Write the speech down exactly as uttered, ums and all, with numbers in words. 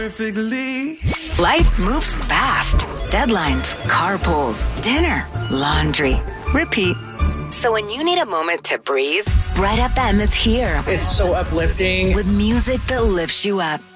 Perfectly. Life moves fast. Deadlines, carpools, dinner, laundry, repeat. So when you need a moment to breathe, Bright F M is here It's so uplifting. with music that lifts you up.